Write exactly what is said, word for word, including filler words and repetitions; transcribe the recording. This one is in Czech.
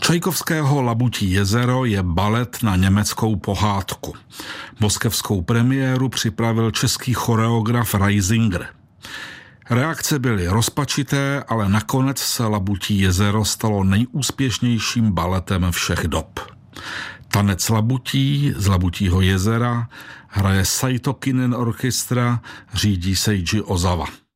Čajkovského Labutí jezero je balet na německou pohádku. Moskevskou premiéru připravil český choreograf Reisinger. Reakce byly rozpačité, ale nakonec se Labutí jezero stalo nejúspěšnějším baletem všech dob. Tanec Labutí z Labutího jezera hraje Saito Kinen Orchestra, řídí Seiji Ozawa.